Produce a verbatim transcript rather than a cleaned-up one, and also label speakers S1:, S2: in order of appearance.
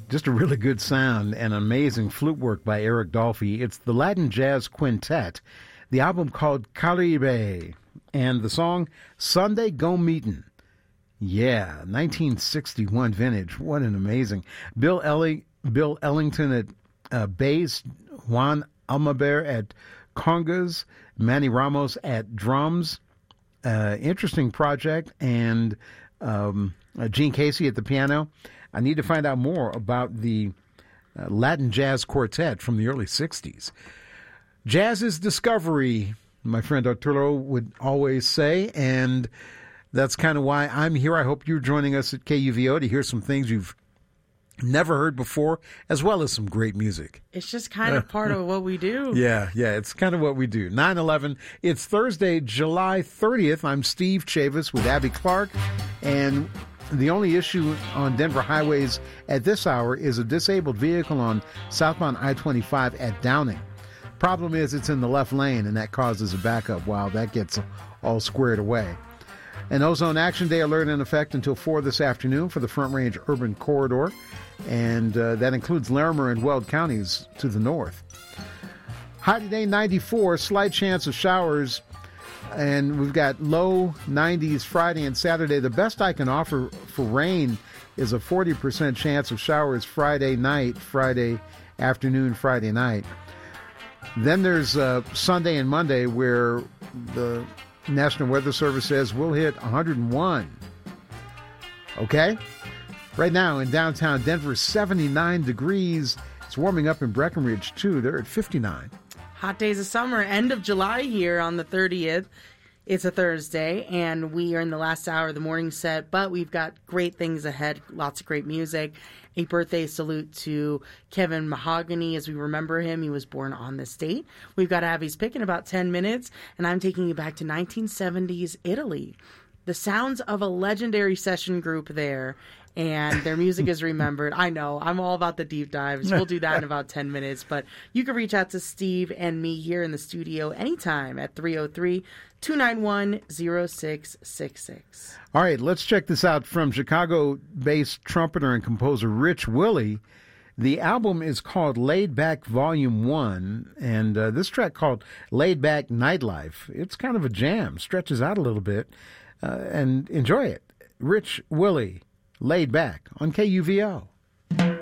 S1: Just a really good sound and amazing flute work by Eric Dolphy. It's the Latin Jazz Quintet, the album called Caribe, and the song Sunday Go Meetin'. Yeah, nineteen sixty-one vintage. What an amazing. Bill Ellie, Bill Ellington at uh, bass, Juan Almaber at congas, Manny Ramos at drums. Uh, interesting project, and um, uh, Gene Casey at the piano. I need to find out more about the uh, Latin Jazz Quartet from the early sixties. Jazz is discovery, my friend Arturo would always say, and that's kind of why I'm here. I hope you're joining us at K U V O to hear some things you've never heard before, as well as some great music.
S2: It's just kind of part of what we do.
S1: Yeah, yeah, it's kind of what we do. nine eleven, it's Thursday, July thirtieth. I'm Steve Chavis with Abby Clark, and the only issue on Denver highways at this hour is a disabled vehicle on southbound I twenty-five at Downing. Problem is it's in the left lane, and that causes a backup while that gets all squared away. An Ozone Action Day alert in effect until four this afternoon for the Front Range Urban Corridor, and uh, that includes Larimer and Weld counties to the north. High today, ninety-four, slight chance of showers, and we've got low nineties Friday and Saturday. The best I can offer for rain is a forty percent chance of showers Friday night, Friday afternoon, Friday night. Then there's uh, Sunday and Monday where the National Weather Service says we'll hit one hundred one. Okay? Right now in downtown Denver, seventy-nine degrees. It's warming up in Breckenridge, too. They're at fifty-nine.
S2: Hot days of summer, end of July here on the thirtieth. It's a Thursday, and we are in the last hour of the morning set, but we've got great things ahead, lots of great music. A birthday salute to Kevin Mahogany as we remember him. He was born on this date. We've got Abby's Pick in about ten minutes, and I'm taking you back to nineteen seventies Italy. The sounds of a legendary session group there, and their music is remembered. I know, I'm all about the deep dives. We'll do that in about ten minutes, but you can reach out to Steve and me here in the studio anytime at three oh three, two nine one, oh six six six.
S1: All right, let's check this out from Chicago-based trumpeter and composer Rich Willie. The album is called Laid Back Volume one, and uh, this track called Laid Back Nightlife. It's kind of a jam, stretches out a little bit, uh, and enjoy it. Rich Willie, Laid Back on K U V O.